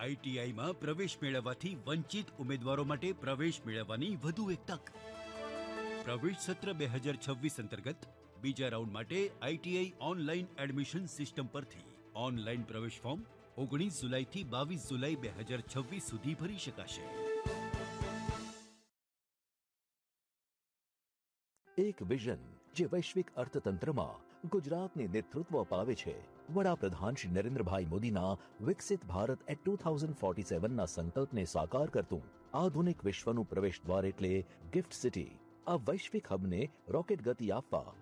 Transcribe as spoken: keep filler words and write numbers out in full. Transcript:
આઈટીઆઈમાં પ્રવેશ મેળવવાથી વંચિત ઉમેદવારો માટે પ્રવેશ મેળવવાની વધુ એક તક. પ્રવેશ સત્ર બે હજાર છવ્વીસ અંતર્ગત બીજા રાઉન્ડ માટે આઈટીઆઈ ઓનલાઈન એડમિશન સિસ્ટમ પરથી ઓનલાઈન પ્રવેશ ફોર્મ ઓગણીસ જુલાઈથી બાવીસ જુલાઈ બે હજાર છવ્વીસ સુધી ભરી શકાશે. એક વિઝન જે વૈશ્વિક અર્થતંત્રમાં ગુજરાતને નેતૃત્વ અપાવે છે. વડાપ્રધાન શ્રી નરેન્દ્રભાઈ મોદીના વિકસિત Bharat at two thousand forty સેવનના સંકલ્પને સાકાર કરતું આધુનિક વિશ્વનું પ્રવેશ દ્વાર એટલે ગિફ્ટ સિટી. આ વૈશ્વિક હબને રોકેટ ગતિ આપવા